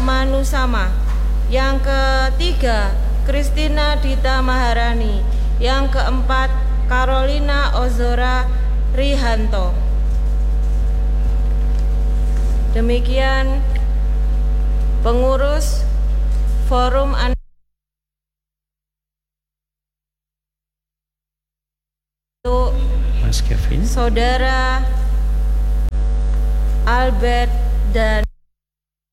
Manusama. Yang ketiga, Christina Dita Maharani. Yang keempat, Carolina Ozora Rihanto. Demikian pengurus Forum untuk Mas Kevin, Saudara Albert dan